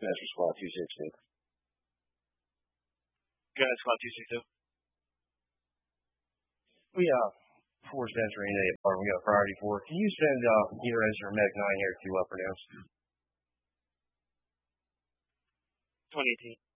Master Squad 262. Got Squad 262. We 4 cents or any bar we got a priority for. Can you send either Ezra or Medic 9 here to pronounce? 2018.